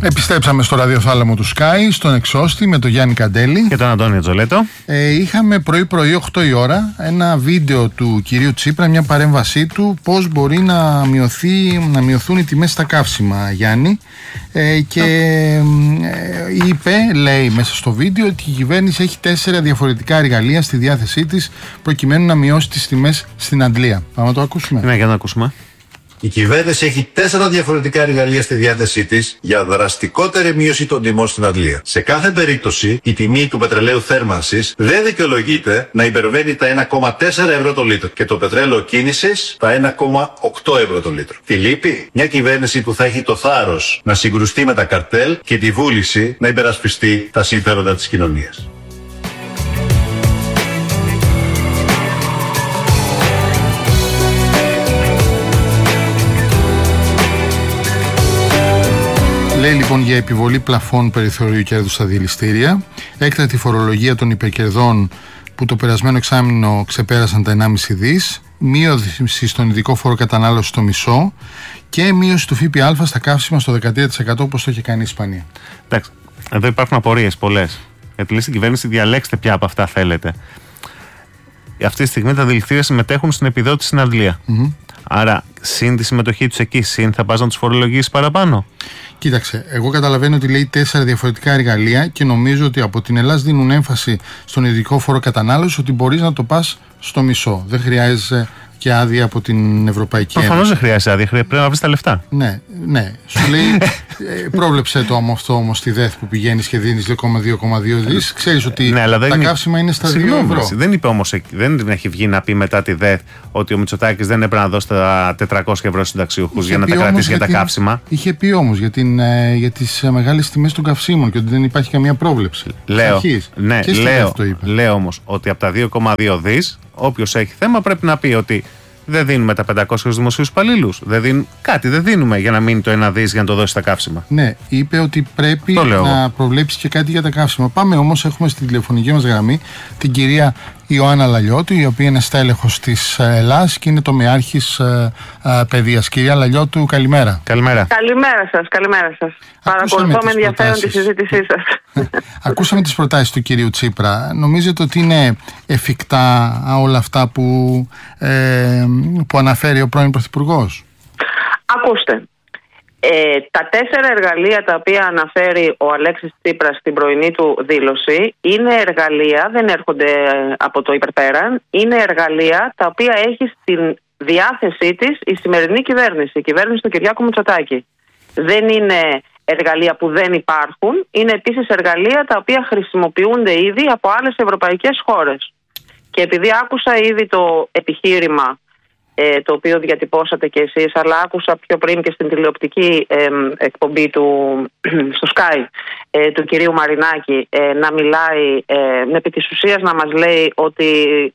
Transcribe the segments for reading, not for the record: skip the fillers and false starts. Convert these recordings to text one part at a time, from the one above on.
Επιστρέψαμε στο ραδιοθάλαμο του Sky, στον Εξώστη με τον Γιάννη Καντέλη και τον Αντώνιο Τζολέτο. Είχαμε πρωί-πρωί 8 η ώρα ένα βίντεο του κυρίου Τσίπρα, μια παρέμβασή του, πώς μπορεί να μειωθούν οι τιμές στα καύσιμα, Γιάννη, και λέει μέσα στο βίντεο ότι η κυβέρνηση έχει 4 διαφορετικά εργαλεία στη διάθεσή της προκειμένου να μειώσει τις τιμές στην Αντλία. Πάμε να το ακούσουμε. Ναι, για να ακούσουμε. Η κυβέρνηση έχει 4 διαφορετικά εργαλεία στη διάθεσή της για δραστικότερη μείωση των τιμών στην Αντλία. Σε κάθε περίπτωση, η τιμή του πετρελαίου θέρμανσης δεν δικαιολογείται να υπερβαίνει τα 1,4 ευρώ το λίτρο και το πετρέλαιο κίνησης τα 1,8 ευρώ το λίτρο. Τι λείπει? Μια κυβέρνηση που θα έχει το θάρρος να συγκρουστεί με τα καρτέλ και τη βούληση να υπερασπιστεί τα συμφέροντα της κοινωνίας. Λέει λοιπόν για επιβολή πλαφών περιθωρίου κέρδους στα διελιστήρια, έκτακτη φορολογία των υπερκερδών που το περασμένο εξάμηνο ξεπέρασαν τα 1,5 δις, μείωση στον ειδικό φόρο κατανάλωση στο μισό και μείωση του ΦΠΑ στα καύσιμα στο 13% όπως το έχει κάνει η Ισπανία. Εντάξει, εδώ υπάρχουν απορίες πολλές. Γιατί λέει στην κυβέρνηση, διαλέξτε ποια από αυτά θέλετε. Αυτή τη στιγμή τα διελιστήρια συμμετέχουν στην επιδότηση στην Αντλία. Άρα, συν τη συμμετοχή τους εκεί, συν θα πας να τους φορολογήσεις παραπάνω. Κοίταξε, εγώ καταλαβαίνω ότι λέει 4 διαφορετικά εργαλεία και νομίζω ότι από την Ελλάδα δίνουν έμφαση στον ειδικό φόρο κατανάλωση ότι μπορείς να το πας στο μισό. Δεν χρειάζεσαι και άδεια από την Ευρωπαϊκή Ένωση. Προφανώς δεν χρειάζεται άδεια, πρέπει να βρεις τα λεφτά. Ναι. Σου λέει, πρόβλεψε το αυτό όμως στη ΔΕΘ που πηγαίνεις και δίνεις 2,2 δις. Ξέρεις ότι τα καύσιμα είναι στα 2 ευρώ. Δεν είπε όμως, δεν έχει βγει να πει μετά τη ΔΕΘ ότι ο Μητσοτάκης δεν έπρεπε να δώσει τα 400 ευρώ στους συνταξιούχους για να τα κρατήσει για τα καύσιμα. Είχε πει όμως για τις μεγάλες τιμές των καυσίμων και ότι δεν υπάρχει καμία πρόβλεψη. Λέω όμως ότι από τα 2,2 δις, όποιος έχει θέμα πρέπει να πει ότι δεν δίνουμε τα 500 δημοσίους υπαλλήλους. Δεν δίνουμε για να μείνει το 1 δις για να το δώσει στα καύσιμα. Ναι, είπε ότι πρέπει να προβλέψει και κάτι για τα καύσιμα. Πάμε όμως, έχουμε στην τηλεφωνική μας γραμμή την κυρία Ιωάννα Λαλιώτου, η οποία είναι στέλεχος της ΕΛΑΣ και είναι τομεάρχης παιδείας. Κυρία Λαλιώτου, καλημέρα. Καλημέρα. Καλημέρα σας. Παρακολουθώ με ενδιαφέρον τη συζήτησή σας. Ακούσαμε τις προτάσεις του κυρίου Τσίπρα. Νομίζετε ότι είναι εφικτά όλα αυτά που αναφέρει ο πρώην Πρωθυπουργός? Ακούστε. Τα 4 εργαλεία τα οποία αναφέρει ο Αλέξης Τσίπρας στην πρωινή του δήλωση είναι εργαλεία, δεν έρχονται από το υπερπέραν, είναι εργαλεία τα οποία έχει στην διάθεσή της η σημερινή κυβέρνηση, η κυβέρνηση του Κυριάκου Μητσοτάκη. Δεν είναι εργαλεία που δεν υπάρχουν, είναι επίσης εργαλεία τα οποία χρησιμοποιούνται ήδη από άλλες ευρωπαϊκές χώρες. Και επειδή άκουσα ήδη το επιχείρημα το οποίο διατυπώσατε κι εσείς, αλλά άκουσα πιο πριν και στην τηλεοπτική εκπομπή στο Sky του κυρίου Μαρινάκη να μιλάει με επί της ουσίας να μας λέει ότι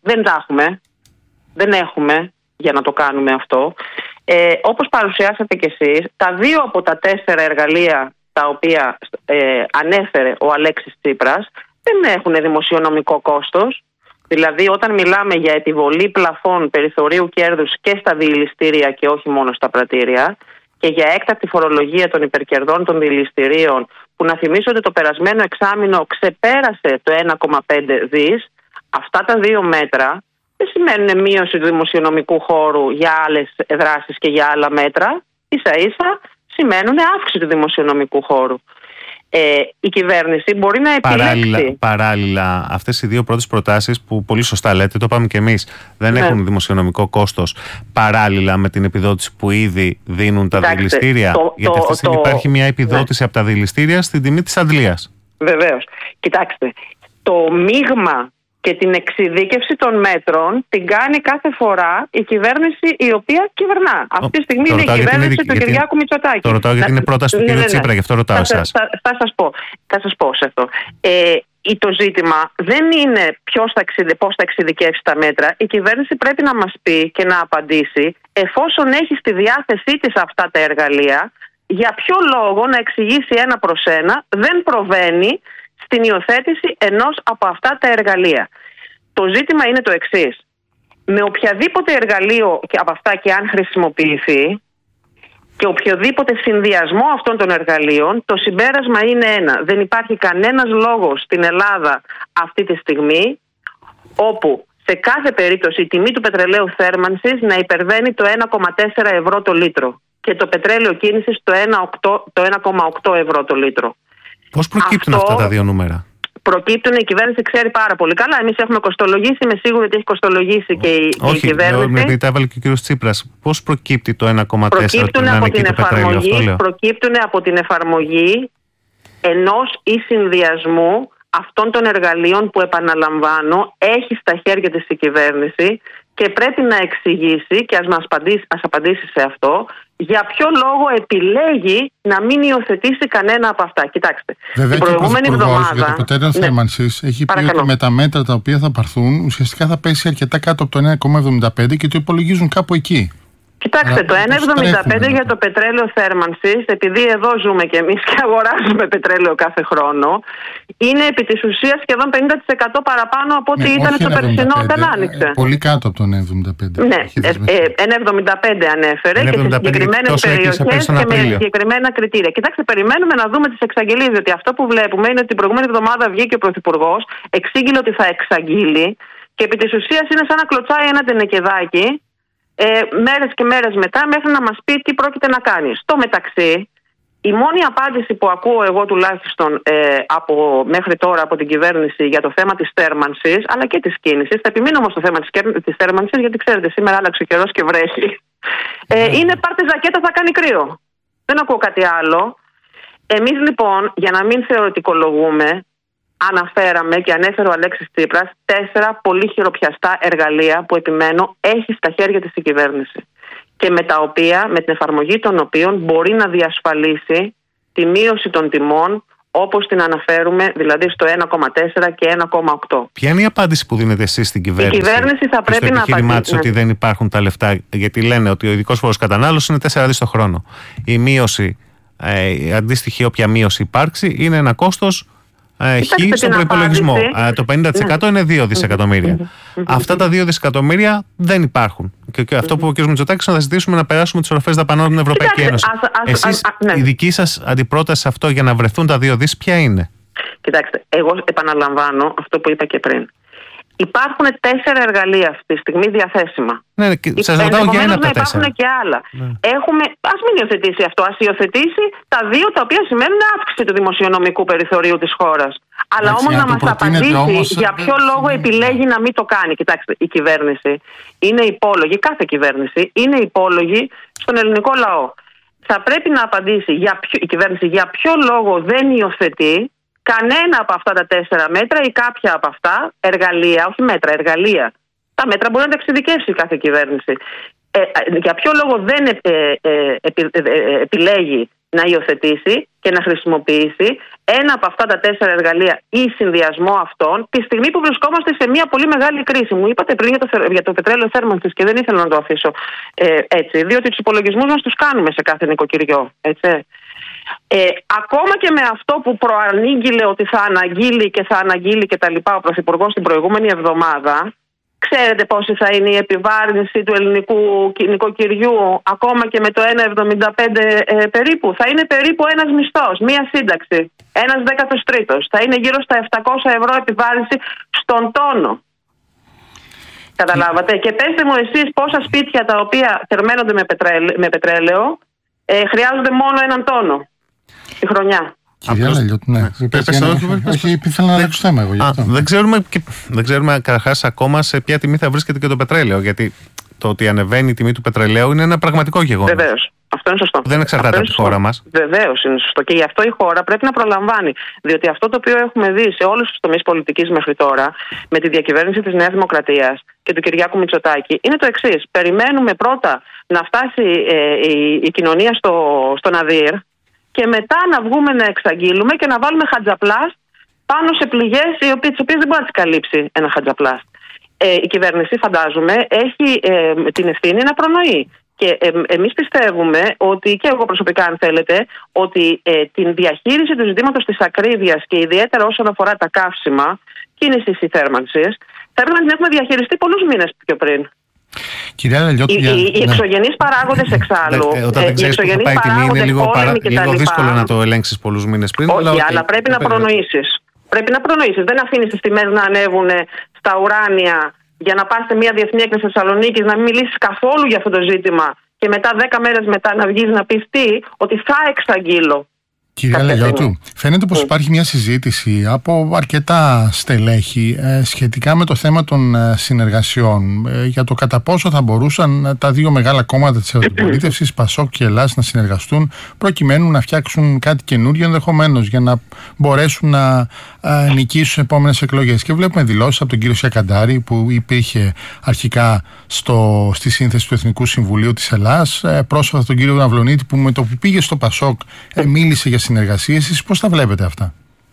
δεν έχουμε για να το κάνουμε αυτό. Όπως παρουσιάσατε κι εσείς, τα 2 από τα 4 εργαλεία τα οποία ανέφερε ο Αλέξης Τσίπρας δεν έχουν δημοσιονομικό κόστος. Δηλαδή, όταν μιλάμε για επιβολή πλαφών περιθωρίου κέρδους και στα διελιστήρια και όχι μόνο στα πρατήρια και για έκτακτη φορολογία των υπερκερδών των διελιστηρίων, που να θυμίσω ότι το περασμένο εξάμηνο ξεπέρασε το 1,5 δις, αυτά τα 2 μέτρα δεν σημαίνουν μείωση του δημοσιονομικού χώρου για άλλες δράσεις και για άλλα μέτρα. Ίσα-ίσα σημαίνουν αύξηση του δημοσιονομικού χώρου. Η κυβέρνηση μπορεί να επιλέξει. Παράλληλα, αυτές οι 2 πρώτες προτάσεις που πολύ σωστά λέτε, το είπαμε και εμείς, δεν έχουν δημοσιονομικό κόστος. Παράλληλα με την επιδότηση που ήδη δίνουν τα διελιστήρια. Γιατί αυτή τη στιγμή υπάρχει μια επιδότηση από τα διελιστήρια στην τιμή της Αντλίας. Βεβαίως. Κοιτάξτε, το μείγμα και την εξειδίκευση των μέτρων την κάνει κάθε φορά η κυβέρνηση η οποία κυβερνά. Αυτή τη στιγμή είναι η κυβέρνηση του Κυριάκου Μητσοτάκη. Το ρωτάω γιατί είναι πρόταση του κ. Τσίπρα, γι' αυτό ρωτάω εσάς. Θα σας πω σε αυτό. Το ζήτημα δεν είναι πώς θα εξειδικεύσει τα μέτρα. Η κυβέρνηση πρέπει να μας πει και να απαντήσει, εφόσον έχει στη διάθεσή της αυτά τα εργαλεία, για ποιο λόγο να εξηγήσει 1 προς 1 δεν προβαίνει στην υιοθέτηση ενός από αυτά τα εργαλεία. Το ζήτημα είναι το εξής. Με οποιαδήποτε εργαλείο από αυτά και αν χρησιμοποιηθεί, και οποιοδήποτε συνδυασμό αυτών των εργαλείων, το συμπέρασμα είναι ένα. Δεν υπάρχει κανένας λόγος στην Ελλάδα αυτή τη στιγμή όπου σε κάθε περίπτωση η τιμή του πετρελαίου θέρμανσης να υπερβαίνει το 1,4 ευρώ το λίτρο και το πετρέλαιο κίνησης το 1,8 ευρώ το λίτρο. Πώς προκύπτουν αυτά τα δύο νούμερα? Προκύπτουν, η κυβέρνηση ξέρει πάρα πολύ καλά. Εμείς έχουμε κοστολογήσει, είμαι σίγουρη ότι έχει κοστολογήσει και η κυβέρνηση. Όχι, τα έβαλε και ο κύριος Τσίπρας. Πώς προκύπτει το 1,4 Προκύπτουν από την εφαρμογή ενός ή συνδυασμού αυτών των εργαλείων που, επαναλαμβάνω, έχει στα χέρια της η κυβέρνηση και πρέπει να εξηγήσει και ας απαντήσει σε αυτό για ποιο λόγο επιλέγει να μην υιοθετήσει κανένα από αυτά. Κοιτάξτε, την προηγούμενη εβδομάδα για το πετρέλαιο θέρμανσης έχει πει ότι με τα μέτρα τα οποία θα πάρθουν ουσιαστικά θα πέσει αρκετά κάτω από το 1,75 και το υπολογίζουν κάπου εκεί. Κοιτάξτε, το 1,75 για το πετρέλαιο θέρμανσης, επειδή εδώ ζούμε κι εμείς και αγοράζουμε πετρέλαιο κάθε χρόνο, είναι επί της ουσίας σχεδόν 50% παραπάνω από ό,τι ήταν στο περσινό όταν άνοιξε. Πολύ κάτω από το 1,75. Ναι, 1,75 ανέφερε και σε συγκεκριμένες περιοχές και με συγκεκριμένα κριτήρια. Κοιτάξτε, περιμένουμε να δούμε τις εξαγγελίες, διότι αυτό που βλέπουμε είναι ότι την προηγούμενη εβδομάδα βγήκε ο Πρωθυπουργός, εξήγηλε ότι θα εξαγγείλει και επί της ουσίας είναι σαν να κλωτσάει ένα τενεκεδάκι. Μέρες και μέρες μετά μέχρι να μας πει τι πρόκειται να κάνει. Στο μεταξύ, η μόνη απάντηση που ακούω εγώ τουλάχιστον μέχρι τώρα από την κυβέρνηση για το θέμα της θέρμανσης αλλά και της κίνησης, θα επιμείνω όμως στο θέμα της θέρμανσης γιατί ξέρετε σήμερα άλλαξε ο καιρός και βρέχει, είναι πάρτε ζακέτα θα κάνει κρύο. Δεν ακούω κάτι άλλο. Εμείς λοιπόν, για να μην θεωρητικολογούμε, αναφέραμε και ανέφερε ο Αλέξης Τσίπρας 4 πολύ χειροπιαστά εργαλεία που, επιμένω, έχει στα χέρια της η κυβέρνηση και με την εφαρμογή των οποίων μπορεί να διασφαλίσει τη μείωση των τιμών όπως την αναφέρουμε, δηλαδή στο 1,4 και 1,8. Ποια είναι η απάντηση που δίνετε εσείς στην κυβέρνηση? Η κυβέρνηση θα πρέπει να απαντήσει ότι δεν υπάρχουν τα λεφτά, γιατί λένε ότι ο ειδικός φόρος κατανάλωσης είναι 4 δις το χρόνο. Η μείωση, αντίστοιχη όποια μείωση υπάρξει, είναι ένα κόστος χ στον προϋπολογισμό. Το 50% είναι 2 δισεκατομμύρια. Αυτά τα 2 δισεκατομμύρια δεν υπάρχουν. Και αυτό που ο κ. Μητσοτάκης να ζητήσουμε να περάσουμε τις οροφές δαπανών από την Ευρωπαϊκή Ένωση. Εσείς, η δική σας αντιπρόταση σε αυτό για να βρεθούν τα 2 δις, ποια είναι? Κοιτάξτε, εγώ επαναλαμβάνω αυτό που είπα και πριν. Υπάρχουν 4 εργαλεία αυτή τη στιγμή διαθέσιμα. Ναι, σας ρωτάω για ένα από τα 4. Υπάρχουν και άλλα. Ναι. Ας μην υιοθετήσει αυτό, ας υιοθετήσει τα 2 τα οποία σημαίνουν αύξηση του δημοσιονομικού περιθωρίου της χώρας. Αλλά όμως να μας απαντήσει για ποιο λόγο επιλέγει να μην το κάνει. Κοιτάξτε, η κυβέρνηση είναι υπόλογη, κάθε κυβέρνηση είναι υπόλογη στον ελληνικό λαό. Θα πρέπει να απαντήσει η κυβέρνηση για ποιο λόγο δεν υιοθετεί κανένα από αυτά τα 4 μέτρα ή κάποια από αυτά εργαλεία, όχι μέτρα, εργαλεία. Τα μέτρα μπορεί να τα εξειδικεύσει κάθε κυβέρνηση. Για ποιο λόγο δεν επιλέγει να υιοθετήσει και να χρησιμοποιήσει ένα από αυτά τα 4 εργαλεία ή συνδυασμό αυτών τη στιγμή που βρισκόμαστε σε μια πολύ μεγάλη κρίση. Μου είπατε πριν για το πετρέλαιο θέρμανσης και δεν ήθελα να το αφήσω έτσι, διότι τους υπολογισμούς μας τους κάνουμε σε κάθε νοικοκυριό, έτσι. Ακόμα και με αυτό που προανήγγειλε ότι θα αναγγείλει και θα αναγγείλει και τα λοιπά ο Πρωθυπουργός την προηγούμενη εβδομάδα, ξέρετε πόση θα είναι η επιβάρυνση του ελληνικού νοικοκυριού ακόμα και με το 1,75 περίπου? Θα είναι περίπου ένας μισθός, μία σύνταξη, ένας 13ος. Θα είναι γύρω στα 700 ευρώ επιβάρυνση στον τόνο. Καταλάβατε? Και πέστε μου εσείς πόσα σπίτια τα οποία θερμαίνονται με πετρέλαιο χρειάζονται μόνο έναν τόνο τη χρονιά. Κυρία Λαλιώτη, ναι. Όχι, ήθελα να αλλάξω θέμα εγώ. Δεν ξέρουμε καταρχάς ακόμα σε ποια τιμή θα βρίσκεται και το πετρέλαιο. Γιατί το ότι ανεβαίνει η τιμή του πετρελαίου είναι ένα πραγματικό γεγονός. Βεβαίως. Αυτό είναι σωστό. Δεν εξαρτάται από τη χώρα μας. Βεβαίως είναι σωστό. Και γι' αυτό η χώρα πρέπει να προλαμβάνει. Διότι αυτό το οποίο έχουμε δει σε όλους τους τομείς πολιτικής μέχρι τώρα, με τη διακυβέρνηση της Νέας Δημοκρατίας και του Κυριάκου Μητσοτάκη, είναι το εξής. Περιμένουμε πρώτα να φτάσει η κοινωνία στο ναδύρ και μετά να βγούμε να εξαγγείλουμε και να βάλουμε χατζαπλάς πάνω σε πληγές τις οποίες δεν μπορεί να τις καλύψει ένα χατζαπλάς. Η κυβέρνηση, φαντάζομαι, έχει την ευθύνη να προνοεί. Και εμείς πιστεύουμε ότι, και εγώ προσωπικά αν θέλετε, ότι την διαχείριση του ζητήματος της ακρίβειας και ιδιαίτερα όσον αφορά τα καύσιμα, κίνησης ή θέρμανσης, θα έπρεπε να την έχουμε διαχειριστεί πολλούς μήνες πιο πριν. Κυρία Λαλιώτου, οι εξωγενείς παράγοντες εξάλλου. Όταν δεν ξέρεις που θα πάει η τιμή, είναι λίγο δύσκολο να το ελέγξεις πολλούς μήνες πριν. Όχι, αλλά πρέπει να προνοήσεις. Πρέπει να προνοήσεις. Δεν αφήνεις τις τιμές να ανέβουν στα ουράνια για να πας σε μια διεθνή έκθεση Θεσσαλονίκης, να μην μιλήσεις καθόλου για αυτό το ζήτημα και μετά 10 μέρες μετά να βγεις να πεις ότι θα εξαγγείλω. Κυρία Λαλιώτου, φαίνεται πως υπάρχει μια συζήτηση από αρκετά στελέχη σχετικά με το θέμα των συνεργασιών, για το κατά πόσο θα μπορούσαν τα δύο μεγάλα κόμματα της αντιπολίτευσης, Πασόκ και Ελλάς, να συνεργαστούν προκειμένου να φτιάξουν κάτι καινούριο, ενδεχομένως για να μπορέσουν να νικήσουν στις επόμενες εκλογές. Και βλέπουμε δηλώσεις από τον κύριο Σιακαντάρη, που υπήρχε αρχικά στη σύνθεση του Εθνικού Συμβουλίου της Ελλάς, πρόσφατα τον κύριο Ναυλωνίτη, που με το που πήγε στο Πασόκ μίλησε για συνεργασίες. Εσείς πώς τα βλέπετε αυτά?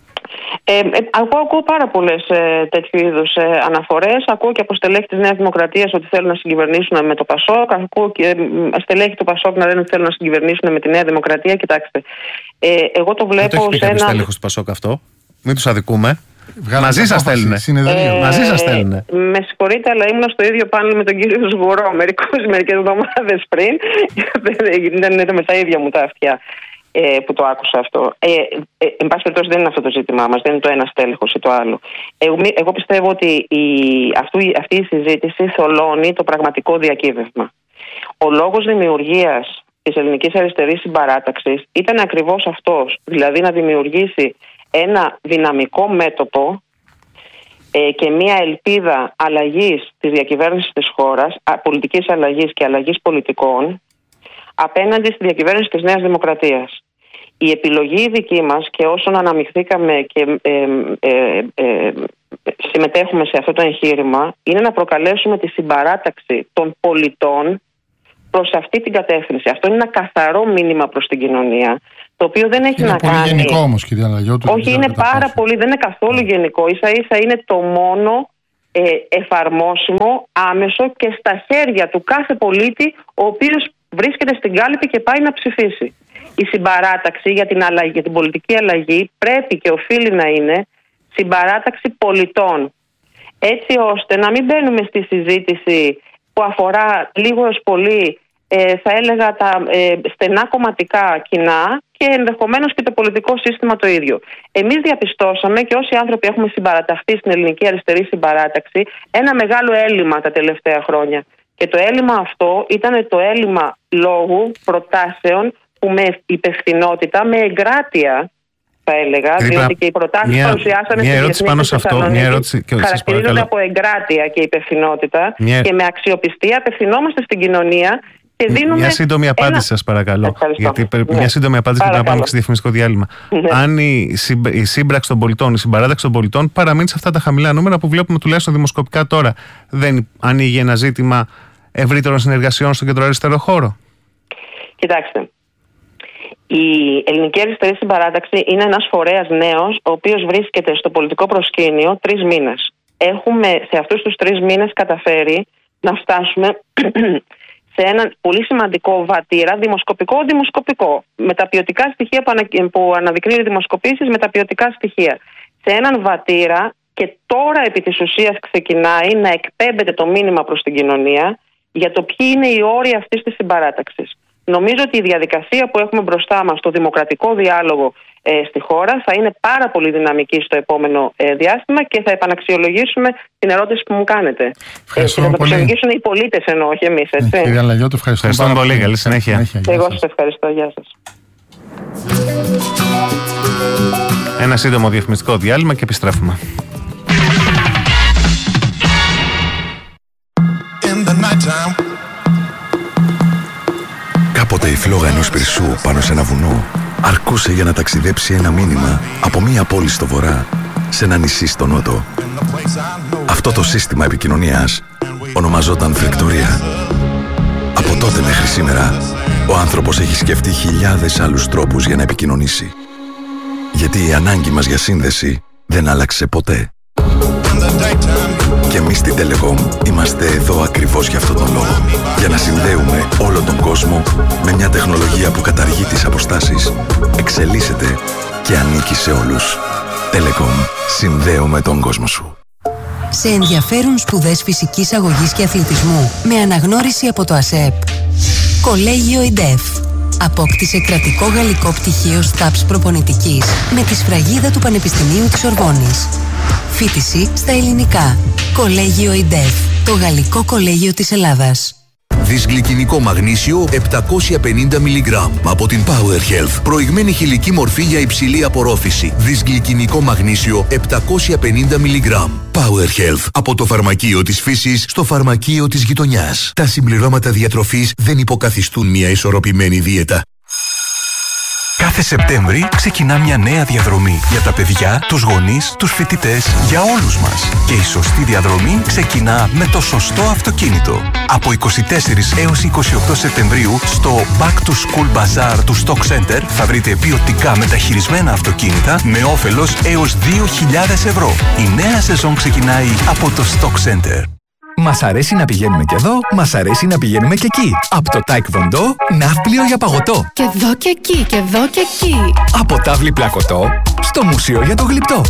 Ακούω πάρα πολλές τέτοιου είδους αναφορές. Ακούω και από στελέχη της Νέας Δημοκρατίας ότι θέλουν να συγκυβερνήσουν με το Πασόκ. Ακούω και στελέχη του Πασόκ να λένε ότι θέλουν να συγκυβερνήσουν με τη Νέα Δημοκρατία. Κοιτάξτε, εγώ το βλέπω. Δεν το έχει πει κάποιος στέλεχος του Πασόκ αυτό. Μην τους αδικούμε. Μαζί σας στέλνουνε. Μαζί σας στέλνουνε. Με συγχωρείτε, αλλά ήμουν στο ίδιο πάνελ με τον κύριο Σγουρό μερικές εβδομάδες πριν. Δεν είναι με τα ίδια μου τα αυτιά που το άκουσα αυτό. Εν πάση περιπτώσει, δεν είναι αυτό το ζήτημά μας, δεν είναι το ένα στέλεχος ή το άλλο. Εγώ πιστεύω ότι αυτή η συζήτηση θολώνει το πραγματικό διακύβευμα. Ο λόγος δημιουργίας της ελληνικής αριστερής συμπαράταξης ήταν ακριβώς αυτός, δηλαδή να δημιουργήσει ένα δυναμικό μέτωπο και μια ελπίδα αλλαγής της διακυβέρνησης της χώρας, πολιτικής αλλαγής και αλλαγής πολιτικών, απέναντι στη διακυβέρνηση της Νέας Δημοκρατίας. Η επιλογή δική μας, και όσον αναμειχθήκαμε και συμμετέχουμε σε αυτό το εγχείρημα, είναι να προκαλέσουμε τη συμπαράταξη των πολιτών προς αυτή την κατεύθυνση. Αυτό είναι ένα καθαρό μήνυμα προς την κοινωνία, το οποίο δεν έχει να κάνει. Είναι πολύ γενικό όμως, κυρία Λαλιώτου. Όχι, είναι πάρα πολύ, δεν είναι καθόλου γενικό. Ίσα-ίσα είναι το μόνο εφαρμόσιμο, άμεσο και στα χέρια του κάθε πολίτη, ο οποίος βρίσκεται στην κάλπη και πάει να ψηφίσει. Η συμπαράταξη για την πολιτική αλλαγή πρέπει και οφείλει να είναι συμπαράταξη πολιτών. Έτσι ώστε να μην μπαίνουμε στη συζήτηση που αφορά λίγο έως πολύ, θα έλεγα, τα στενά κομματικά κοινά και ενδεχομένως και το πολιτικό σύστημα το ίδιο. Εμείς διαπιστώσαμε, και όσοι άνθρωποι έχουμε συμπαραταχθεί στην ελληνική αριστερή συμπαράταξη, ένα μεγάλο έλλειμμα τα τελευταία χρόνια. Και το έλλειμμα αυτό ήταν το έλλειμμα λόγου, προτάσεων, που με υπευθυνότητα, με εγκράτεια, θα έλεγα, διότι και οι προτάσεις που παρουσιάσαμε στη Διεθνή Θεσσαλονίκη χαρακτηρίζονται από εγκράτεια και υπευθυνότητα και με αξιοπιστία απευθυνόμαστε στην κοινωνία και δίνουμε. Μια σύντομη απάντηση, σας παρακαλώ. Γιατί μια σύντομη απάντηση και να πάμε και σε διαφημιστικό διάλειμμα. Αν η σύμπραξη των πολιτών, η συμπαράταξη των πολιτών παραμείνει σε αυτά τα χαμηλά νούμερα που βλέπουμε τουλάχιστον δημοσκοπικά τώρα, δεν ανοίγει ένα ζήτημα ευρύτερων συνεργασιών στον κεντροαριστερό χώρο? Κοιτάξτε. Η ελληνική αριστερή συμπαράταξη είναι ένας φορέας νέος, ο οποίος βρίσκεται στο πολιτικό προσκήνιο 3 μήνες. Έχουμε σε αυτούς τους 3 μήνες καταφέρει να φτάσουμε σε ένα πολύ σημαντικό βατήρα, δημοσκοπικό, με τα ποιοτικά στοιχεία που αναδεικνύουν οι δημοσκοπήσεις, με τα ποιοτικά στοιχεία. Σε έναν βατήρα, και τώρα επί της ουσίας ξεκινάει να εκπέμπεται το μήνυμα προς την κοινωνία για το ποιοι είναι οι όροι αυτής της συμπαράταξης. Νομίζω ότι η διαδικασία που έχουμε μπροστά μας, το δημοκρατικό διάλογο στη χώρα, θα είναι πάρα πολύ δυναμική στο επόμενο διάστημα και θα επαναξιολογήσουμε την ερώτηση που μου κάνετε. Θα το αξιολογήσουν οι πολίτες, ενώ όχι εμείς, έτσι. Κυρία Λαλιώτου, ευχαριστώ πολύ. Καλή συνέχεια. Εγώ σας ευχαριστώ. Γεια σας. Ένα σύντομο διαφημιστικό διάλειμμα και επιστρέφουμε. Κάποτε η φλόγα ενός πυρσού πάνω σε ένα βουνό αρκούσε για να ταξιδέψει ένα μήνυμα από μία πόλη στο βορρά σε ένα νησί στο νότο. Αυτό το σύστημα επικοινωνίας ονομαζόταν φρεκτορία. Από τότε μέχρι σήμερα, ο άνθρωπος έχει σκεφτεί χιλιάδες άλλους τρόπους για να επικοινωνήσει. Γιατί η ανάγκη μας για σύνδεση δεν άλλαξε ποτέ. Και εμείς στην Telecom είμαστε εδώ ακριβώς για αυτόν τον λόγο. Για να συνδέουμε όλο τον κόσμο με μια τεχνολογία που καταργεί τις αποστάσεις, εξελίσσεται και ανήκει σε όλους. Telecom. Συνδέουμε τον κόσμο σου. Σε ενδιαφέρουν σπουδές φυσικής αγωγής και αθλητισμού με αναγνώριση από το ΑΣΕΠ. Κολέγιο ΙΝΤΕΦ. Απόκτησε κρατικό γαλλικό πτυχίο ΣΤΑΠΣ προπονητικής με τη σφραγίδα του Πανεπιστημίου της Σορβόνης. Φοιτηση στα ελληνικά. Κολέγιο ΙΝΤΕΦ. Το γαλλικό κολέγιο της Ελλάδας. Δυσγλυκινικό μαγνήσιο 750 mg από την Power Health. Προηγμένη χηλική μορφή για υψηλή απορρόφηση. Δυσγλυκινικό μαγνήσιο 750 mg. Power Health. Από το φαρμακείο της φύσης στο φαρμακείο της γειτονιάς. Τα συμπληρώματα διατροφής δεν υποκαθιστούν μια ισορροπημένη δίαιτα. Κάθε Σεπτέμβρη ξεκινά μια νέα διαδρομή για τα παιδιά, τους γονείς, τους φοιτητές, για όλους μας. Και η σωστή διαδρομή ξεκινά με το σωστό αυτοκίνητο. Από 24 έως 28 Σεπτεμβρίου στο Back to School Bazaar του Stock Center θα βρείτε ποιοτικά μεταχειρισμένα αυτοκίνητα με όφελος έως 2.000 ευρώ. Η νέα σεζόν ξεκινάει από το Stock Center. Μας αρέσει να πηγαίνουμε και εδώ, μας αρέσει να πηγαίνουμε και εκεί. Από το Taekwondo, ναύπλιο για παγωτό. Και εδώ και εκεί, και εδώ και εκεί. Από τάβλη πλακωτό, στο μουσείο για το γλυπτό.